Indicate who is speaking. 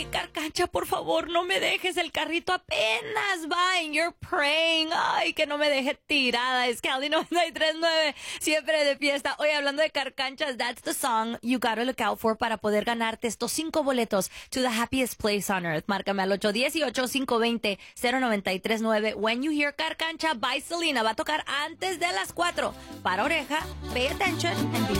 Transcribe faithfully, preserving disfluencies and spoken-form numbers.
Speaker 1: Carcancha, por favor, no me dejes. El carrito apenas va and you're praying. Ay, que no me deje tirada. Es Cali noventa y tres punto nueve, siempre de fiesta. Oye, hablando de carcanchas, that's the song you gotta look out for para poder ganarte estos cinco boletos to the happiest place on earth. Márcame al ocho uno ocho, cinco dos cero, cero nueve tres nueve. When you hear Carcancha by Selena, va a tocar antes de las cuatro. Para oreja, pay attention and be